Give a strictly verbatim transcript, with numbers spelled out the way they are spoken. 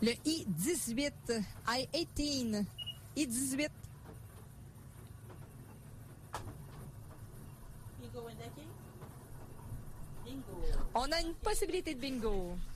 Le I dix-huit. I dix-huit. I dix-huit. Bingo in that case? Bingo. On a une possibilité de bingo.